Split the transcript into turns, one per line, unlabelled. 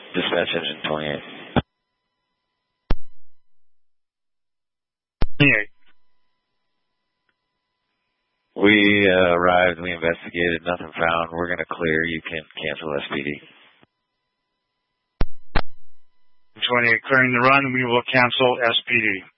Dispatch engine 28.
28.
We arrived, we investigated, nothing found. We're going to clear. You can cancel SPD.
28, clearing the run. We will cancel SPD.